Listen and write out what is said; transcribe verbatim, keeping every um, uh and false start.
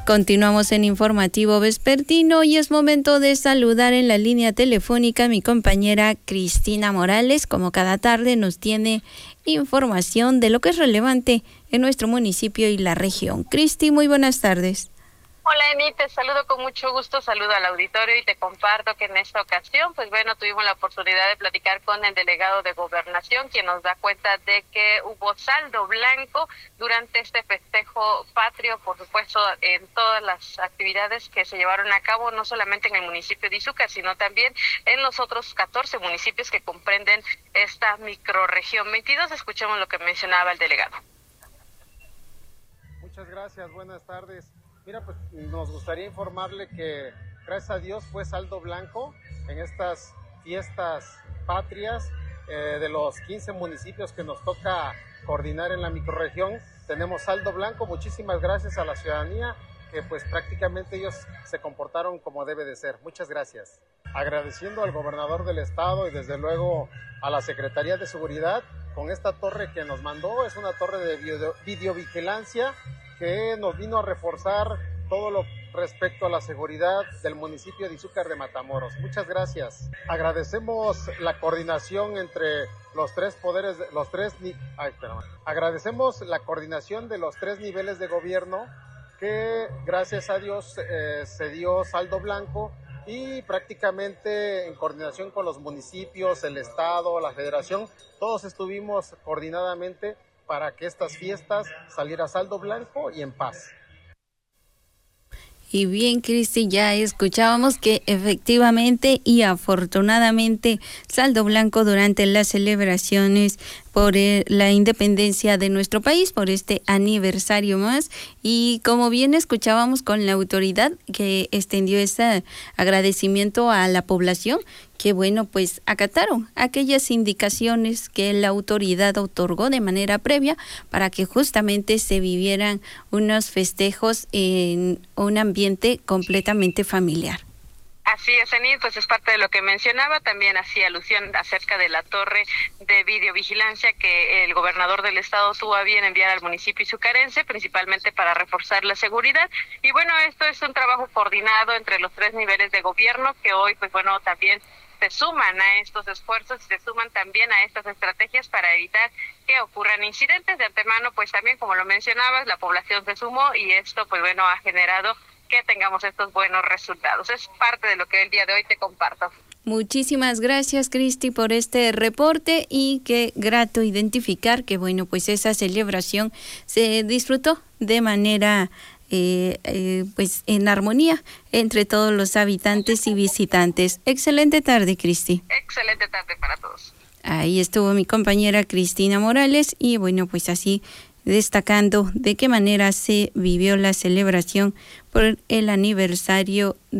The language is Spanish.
Continuamos en Informativo Vespertino y es momento de saludar en la línea telefónica a mi compañera Cristina Morales. Como cada tarde nos tiene información de lo que es relevante en nuestro municipio y la región. Cristi, muy buenas tardes. Hola Eni, te saludo con mucho gusto, saludo al auditorio y te comparto que en esta ocasión, pues bueno, tuvimos la oportunidad de platicar con el delegado de Gobernación, quien nos da cuenta de que hubo saldo blanco durante este festejo patrio, por supuesto, en todas las actividades que se llevaron a cabo, no solamente en el municipio de Izúcar, sino también en los otros catorce municipios que comprenden esta microrregión veintidós. Escuchemos lo que mencionaba el delegado. Muchas gracias, buenas tardes. Mira, pues nos gustaría informarle que gracias a Dios fue saldo blanco en estas fiestas patrias eh, de los quince municipios que nos toca coordinar en la microrregión. Tenemos saldo blanco, muchísimas gracias a la ciudadanía, que pues prácticamente ellos se comportaron como debe de ser. Muchas gracias. Agradeciendo al gobernador del estado y desde luego a la Secretaría de Seguridad con esta torre que nos mandó. Es una torre de video, videovigilancia que nos vino a reforzar todo lo respecto a la seguridad del municipio de Izúcar de Matamoros. Muchas gracias. Agradecemos la coordinación entre los tres poderes, los tres, ay, perdón. Agradecemos la coordinación de los tres niveles de gobierno que gracias a Dios eh, se dio saldo blanco y prácticamente en coordinación con los municipios, el estado, la federación, todos estuvimos coordinadamente para que estas fiestas saliera saldo blanco y en paz. Y bien, Cristi, ya escuchábamos que efectivamente y afortunadamente saldo blanco durante las celebraciones por eh, la independencia de nuestro país, por este aniversario más. Y como bien escuchábamos con la autoridad que extendió ese agradecimiento a la población, que bueno, pues acataron aquellas indicaciones que la autoridad otorgó de manera previa para que justamente se vivieran unos festejos en un ambiente completamente familiar. Así es, Enid, pues es parte de lo que mencionaba, también hacía alusión acerca de la torre de videovigilancia que el gobernador del estado tuvo a bien enviar al municipio izucarense, principalmente para reforzar la seguridad. Y bueno, esto es un trabajo coordinado entre los tres niveles de gobierno que hoy, pues bueno, también se suman a estos esfuerzos y se suman también a estas estrategias para evitar que ocurran incidentes. De antemano, pues también, como lo mencionabas, la población se sumó y esto, pues bueno, ha generado que tengamos estos buenos resultados. Es parte de lo que el día de hoy te comparto. Muchísimas gracias, Cristi, por este reporte y qué grato identificar que, bueno, pues esa celebración se disfrutó de manera eh, eh, pues en armonía entre todos los habitantes y visitantes. Excelente tarde, Cristi. Excelente tarde para todos. Ahí estuvo mi compañera Cristina Morales y, bueno, pues así destacando de qué manera se vivió la celebración por el aniversario